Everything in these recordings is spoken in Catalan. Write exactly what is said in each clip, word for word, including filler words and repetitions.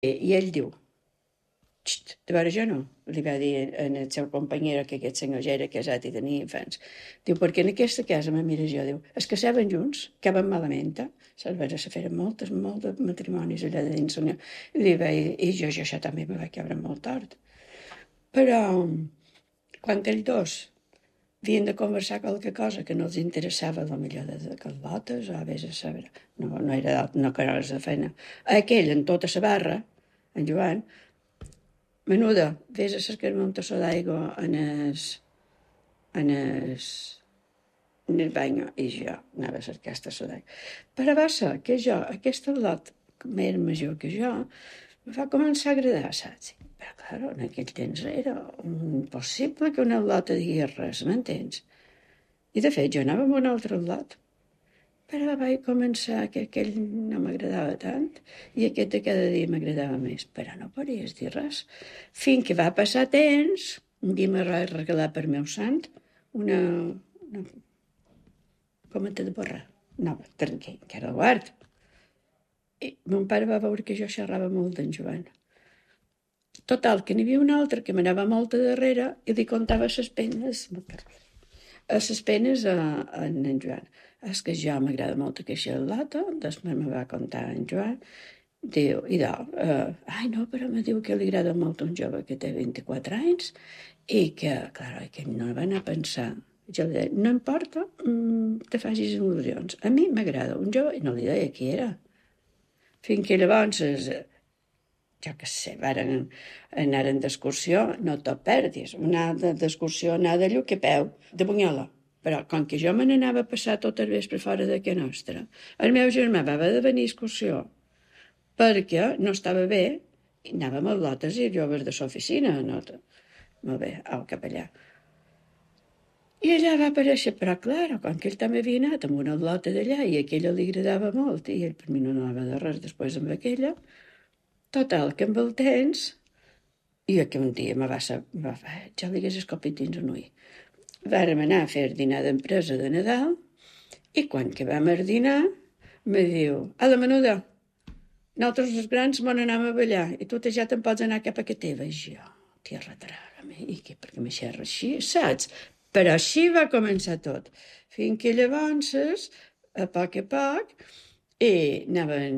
I ell diu, xt, de veure jo no, li va dir al seu companyera que aquest senyor ja era casat i tenia infants. Diu, perquè en aquesta casa me mira jo, diu, es casaven junts, acaben malament, eh? Se'ls van a fer moltes, molts de matrimonis allà de dins, senyor. I, li va, dir, i jo, jo això també me va caure molt tort. Però, quan ells dos havien de conversar qualque cosa que no els interessava, la millor de, de calbotes, o a vés a saber, no, no era no que hores de feina. Aquell, en tota sa barra, en Joan, menuda, vés a cercar-me un tassó d'aigua en es, en es, en el bany, i jo anava a cercar el tassó d'aigua. Però va ser que jo, aquest lot, que era major que jo, em va començar a agradar, saps? Però, clar, en aquell temps era impossible que una lota digués res, m'entens? I, de fet, jo anava amb un altre lot. Però vaig començar que aquell no m'agradava tant i aquest de cada dia m'agradava més. Però no podies dir res. Fins que va passar temps, un dia me va regalar per meu sant una, una pometa de borrar. No, que, que era el guard. I mon pare va veure que jo xerrava molt d'en Joan. Total, que n'hi havia un altre que m'anava molt a darrere i li contava ses penes, a ses penes a, a en Joan. És que jo m'agrada molt aquesta lata, després me va contar en Joan, diu, i dol, uh, ai no, però me diu que li agrada molt un jove que té vint-i-quatre anys i que, clar, que no va anar a pensar. Jo li deia, no importa, mm, te facis il·lusions. A mi m'agrada un jove, i no li deia qui era. Fins que llavors, jo què sé, varen anar d'excursió, no te'l perdis, anar d'excursió, anar de lluc a peu, de Bunyola. Però com que jo me n'anava a passar tot el vespre fora de casa nostra, el meu germà va haver de venir a excursió perquè no estava bé i anàvem a lotes i joves de l'oficina, no? Molt bé, au, cap allà. I allà va aparèixer, però clar, com que ell també havia anat amb una lota d'allà i aquella li agradava molt i ell per mi no anava de res després amb aquella, total, que amb el temps, i que un dia me va ser, va, jo li hagués escopit dins un ull. Vàrem anar a fer dinar d'empresa de Nadal i quan que vam dinar me diu, ala menuda, nosaltres els grans mon anem a ballar i tu ja te'n pots anar cap a que teva. I jo, tia retraga-me, i què, perquè me xerra així, saps? Però així va començar tot. Fins que llavors, a poc a poc, i anaven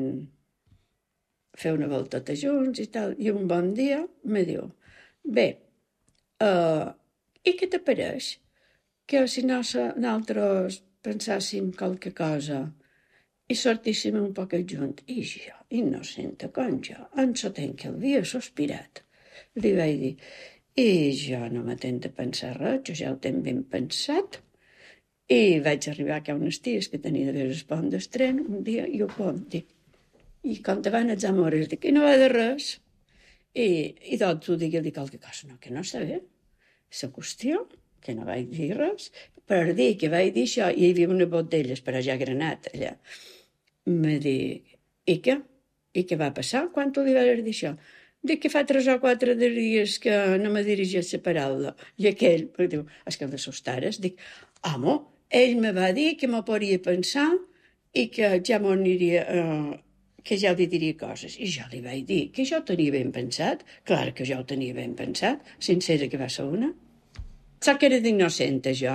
a fer una volteta junts i tal, i un bon dia me diu, bé, uh, i què t'apareix? Que si no nosaltres pensàssim qualque cosa i sortíssim un poc junt. I jo, innocenta com jo, en sotent que havia sospirat, li vaig dir, i jo no m'atent de pensar res, jo ja ho tenc ben pensat, i vaig arribar a unes ties que tenia de veure el pont del tren, un dia, i ho pom, dic, i com te van els amores, dic, i no va de res, i, i doncs tu digui-li qualque cosa, no, que no sabé, la qüestió, que no vaig dir res, per dir que vaig dir això, i hi havia una botella, però ja granat allà. Me dic, i què? I què va passar quan tu li vas dir això? Dic que fa tres o quatre dies que no me dirigeix la paraula. I aquell, perquè diu, és que de sos tares, dic, home, ell me va dir que m'ho podria pensar i que ja m'ho aniria, eh, que ja li diria coses. I jo li vaig dir que jo ho tenia ben pensat, clar que jo ho tenia ben pensat, sincera que va ser una. Sap que era d'innocent, jo?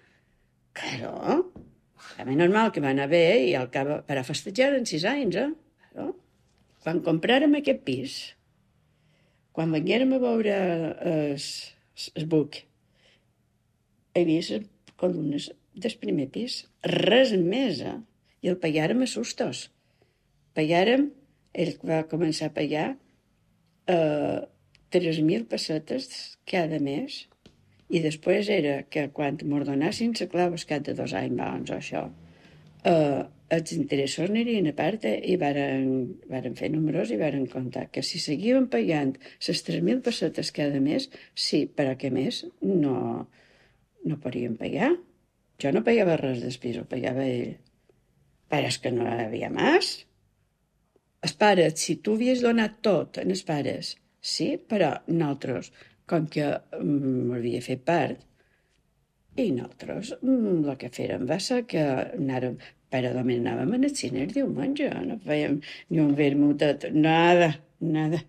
Claro. També normal que va anar bé i al cap per a festejar en sis anys, eh? Claro. Quan compràrem aquest pis, quan venguérem a veure el, el buc, hi havia les columnes del primer pis, res més, eh? I el pagàrem a sustos. Pagàrem, ell va començar a pagar eh, tres mil pessetes cada mes. I després era que quan m'ordenassin la clau al cap de dos anys, doncs això, eh, els interessos anirien a part i varen, varen fer números i varen comptar que si seguíem pagant les tres mil pessetes cada mes, sí, però que més no, no podíem pagar. Jo no pagava res del pis, ho pagava ell. Però és que no hi havia més. Els pares, si tu havies donat tot en els pares, sí, però nosaltres, com que m'havia fet part, i nosaltres el que fèrem va ser que anàrem, però només anàvem al cine el diumenge, no fèiem ni un vermutet, nada, nada.